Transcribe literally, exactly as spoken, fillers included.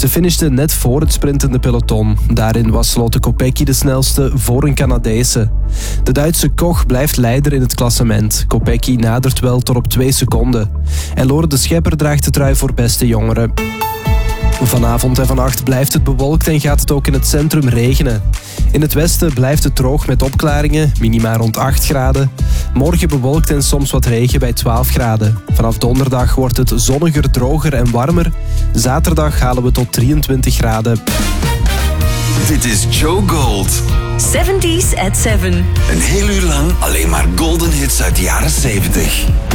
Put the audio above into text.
Ze finishte net voor het sprintende peloton. Daarin was Lotte Kopecky de snelste voor een Canadese. De Duitse Koch blijft leider in het klassement. Kopecky nadert wel tot op twee seconden. En Lore de Schepper draagt de trui voor beste jongere. Vanavond en vannacht blijft het bewolkt en gaat het ook in het centrum regenen. In het westen blijft het droog met opklaringen, minima rond acht graden. Morgen bewolkt en soms wat regen bij twaalf graden. Vanaf donderdag wordt het zonniger, droger en warmer. Zaterdag halen we tot drieëntwintig graden. Dit is Joe Gold. zeventies at seven. Een heel uur lang alleen maar golden hits uit de jaren zeventig.